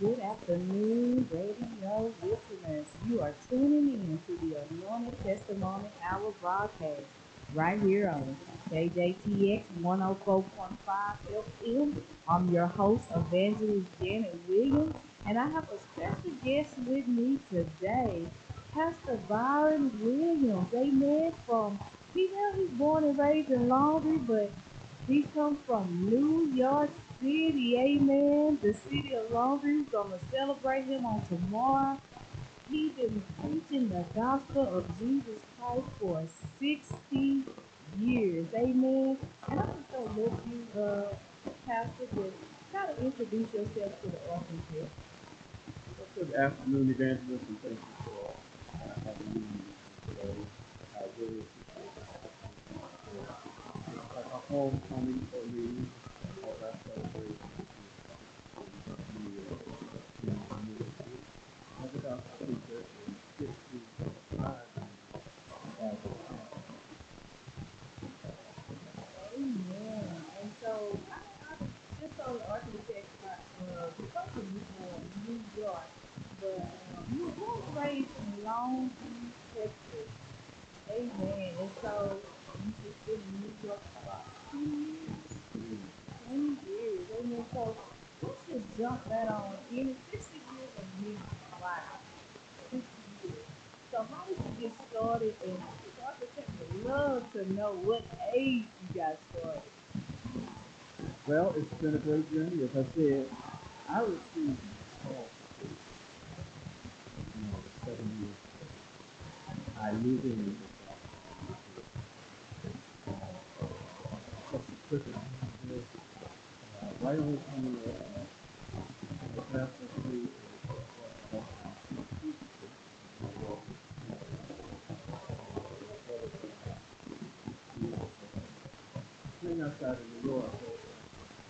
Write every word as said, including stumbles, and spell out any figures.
Good afternoon, radio listeners. You are tuning in to the Anointed Testimony Hour broadcast right here on K J T X one oh four point five F M. I'm your host, Evangelist Janet Williams, and I have a special guest with me today, Pastor Byron Williams. Amen. From he know he's born and raised in Laundry, but he comes from New York City, amen. The city of Laundry. We're going to celebrate him on tomorrow. He's been preaching the gospel of Jesus Christ for sixty years, amen. And I'm just going to let you, uh, Pastor, just kind of introduce yourself to the audience here. Well, good afternoon, Evangelist, and thank you for uh, having me today. I really appreciate the opportunity. It's like a homecoming for me as I celebrate this New Year in the ministry. As a gospel preacher in sixty-five as a pastor. Amen. And so, I, I just on the architect, uh, because of you born in New York, but um, you were born and raised in Long Beach, Texas. Amen. And so, you just been in New York for about twenty years? twenty years. Amen. So, let's just jump that on in sixty years of ministry. Wow. sixty years. So, how did you get started? And I think architect would love to know what age you got started. Well, it's been a great journey. As I said, I received a call to preach, you know, seven years ago. I knew then that God was calling me to it. Uh, just a quick account of this. Uh, right on the corner of the Pastor Street and what now sixteenth Street in New York City. Uh, it was called uh, years ago. Playing outside of New York, so